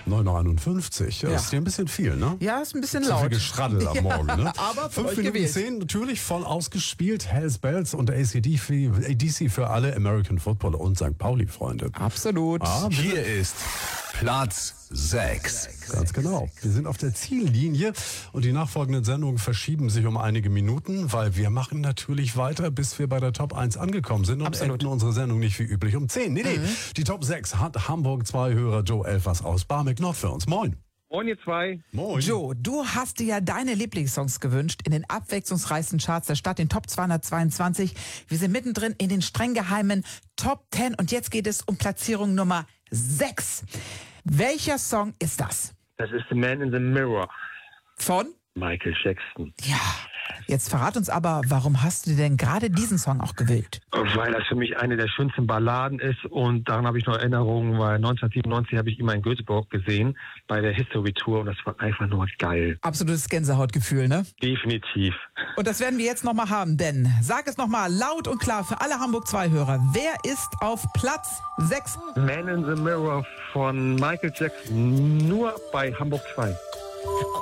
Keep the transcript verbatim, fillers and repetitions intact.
neun Uhr einundfünfzig. Ja. Ja. Ist dir ein bisschen viel, ne? Ja, ist ein bisschen Zu laut. viel Gestraddel am Morgen, ne? Aber von Fünf euch Minuten gewählt. zehn, natürlich voll ausgespielt. Hells Bells und A C D C für alle American Football und Sankt Pauli-Freunde. Absolut. Ah, Hier ist Platz sechs. Ganz genau. Wir sind auf der Ziellinie und die nachfolgenden Sendungen verschieben sich um einige Minuten, weil wir machen natürlich weiter, bis wir bei der Top eins angekommen sind und Absolut. enden unsere Sendung nicht wie üblich um zehn. Nee, nee, Mhm. die Top sechs hat Hamburg zwei Hörer Joe Elfers aus Barmbek Nord für uns. Moin. Moin, ihr zwei. Moin. Joe, du hast dir ja deine Lieblingssongs gewünscht in den abwechslungsreichsten Charts der Stadt, den Top zweihundertzweiundzwanzig. Wir sind mittendrin in den streng geheimen Top zehn und jetzt geht es um Platzierung Nummer sechs. Welcher Song ist das? Das ist The Man in the Mirror, Von? Michael Jackson. Ja. Jetzt verrat uns aber, warum hast du dir denn gerade diesen Song auch gewählt? Weil das für mich eine der schönsten Balladen ist und daran habe ich noch Erinnerungen, weil neunzehnhundertsiebenundneunzig habe ich ihn mal in Göteborg gesehen bei der History Tour und das war einfach nur geil. Absolutes Gänsehautgefühl, ne? Definitiv. Und das werden wir jetzt nochmal haben, denn sag es nochmal laut und klar für alle Hamburg zwei Hörer. Wer ist auf Platz sechs? Man in the Mirror von Michael Jackson, nur bei Hamburg zwei.